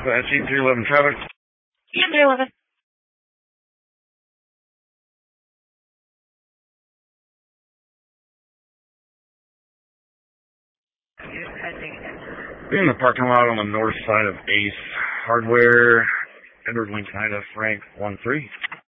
That's E311 traffic. E311. In the parking lot on the north side of Ace Hardware, Edward Lincoln, Ida, Frank 13.